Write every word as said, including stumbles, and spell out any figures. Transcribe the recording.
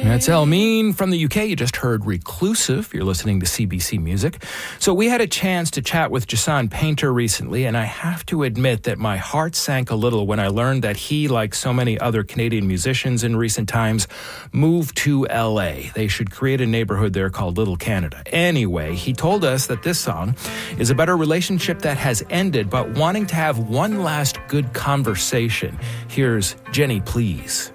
That's Elmeen from the U K. You just heard Reclusive. You're listening to C B C Music. So we had a chance to chat with Jason Painter recently, and I have to admit that my heart sank a little when I learned that he, like so many other Canadian musicians in recent times, moved to L A. They should create a neighborhood there called Little Canada. Anyway, he told us that this song is about a relationship that has ended, but wanting to have one last good conversation. Here's Jenny Please.